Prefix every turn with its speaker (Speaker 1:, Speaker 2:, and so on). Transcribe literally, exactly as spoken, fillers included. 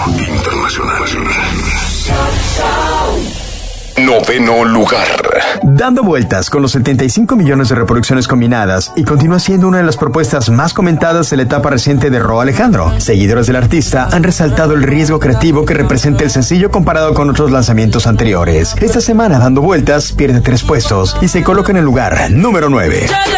Speaker 1: Internacional. Noveno lugar.
Speaker 2: Dando vueltas con los setenta y cinco millones de reproducciones combinadas y continúa siendo una de las propuestas más comentadas de la etapa reciente de Rauw Alejandro. Seguidores del artista han resaltado el riesgo creativo que representa el sencillo comparado con otros lanzamientos anteriores. Esta semana, Dando Vueltas pierde tres puestos y se coloca en el lugar número nueve.